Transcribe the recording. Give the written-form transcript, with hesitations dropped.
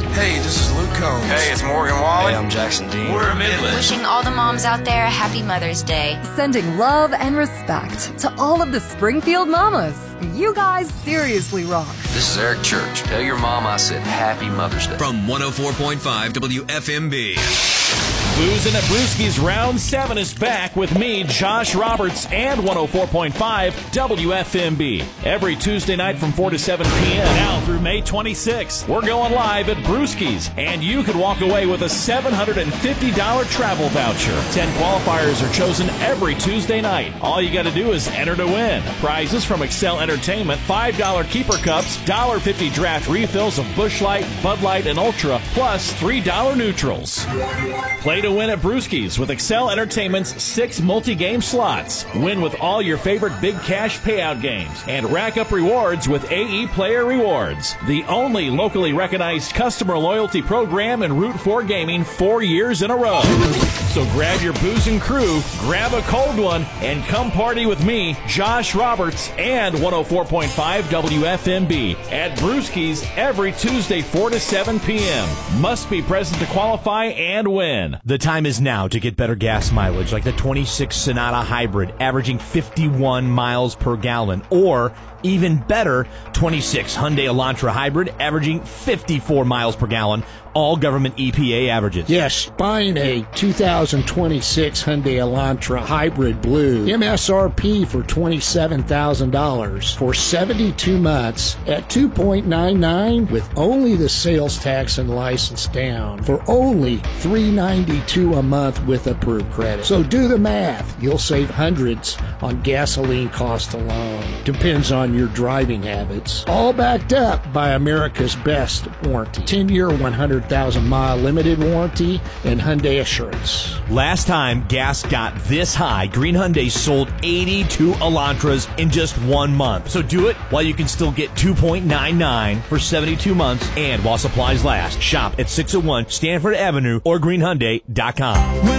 Hey, this is Luke Combs. Hey, it's Morgan Wallen. Hey, I'm Jackson Dean. We're Midland. Wishing all the moms out there a happy Mother's Day. Sending love and respect to all of the Springfield mamas. You guys seriously rock. This is Eric Church. Tell your mom I said Happy Mother's Day. From 104.5 WFMB. Boozin' at Brewski's Round 7 is back with me, Josh Roberts, and 104.5 WFMB. Every Tuesday night from 4 to 7 p.m. now through May 26th. We're going live at Brewski's, and you could walk away with a $750 travel voucher. 10 qualifiers are chosen every Tuesday night. All you got to do is enter to win. Prizes from Excel Entertainment, $5 keeper cups, $1.50 draft refills of Busch Light, Bud Light, and Ultra, plus $3 neutrals. Play to win at Brewski's with Excel Entertainment's 6 multi-game slots. Win with all your favorite big cash payout games and rack up rewards with AE Player Rewards, the only locally recognized customer loyalty program in Route 4 Gaming 4 years in a row. So grab your booze and crew, grab a cold one, and come party with me, Josh Roberts, and 104.5 WFMB at Brewski's every Tuesday 4 to 7 p.m. Must be present to qualify and win. The time is now to get better gas mileage like the 26 Sonata Hybrid, averaging 51 miles per gallon, or even better, 26 Hyundai Elantra Hybrid, averaging 54 miles per gallon, all government EPA averages. Yes, buying a 2026 Hyundai Elantra Hybrid Blue, MSRP for $27,000 for 72 months at 2.99 with only the sales tax and license down for only $392 a month with approved credit. So do the math. You'll save hundreds on gasoline cost alone. Depends on your driving habits. All backed up by America's best warranty. 10-year, 100,000-mile limited warranty and Hyundai Assurance. Last time gas got this high, Green Hyundai sold 82 Elantras in just 1 month. So do it while you can still get 2.99 for 72 months and while supplies last. Shop at 601 Stanford Avenue or greenhyundai.com.